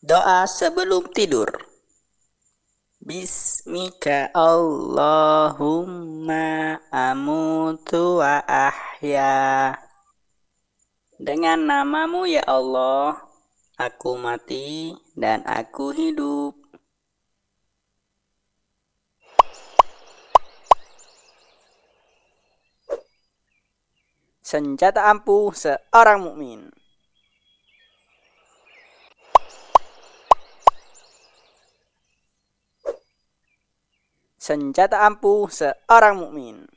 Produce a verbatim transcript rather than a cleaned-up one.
Doa sebelum tidur. Bismika Allahumma amutu wa ahya. Dengan namamu ya Allah, aku mati dan aku hidup. Senjata ampuh seorang mukmin. Senjata ampuh seorang mukmin.